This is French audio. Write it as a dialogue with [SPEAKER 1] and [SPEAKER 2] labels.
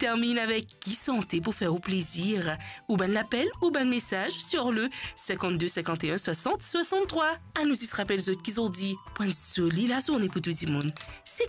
[SPEAKER 1] termine avec qui santé pour faire au plaisir. Ou ben l'appel ou ben message sur le 52 51 60 63. À nous y se rappelle autres qui ont dit point de soli la journée pour tout le monde. C'est